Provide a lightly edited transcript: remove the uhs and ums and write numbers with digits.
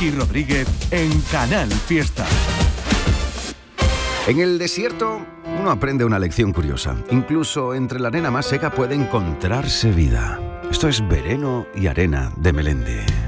Miki Rodríguez en Canal Fiesta. En el desierto uno aprende una lección curiosa. Incluso entre la arena más seca puede encontrarse vida. Esto es Vereno y Arena de Melendi.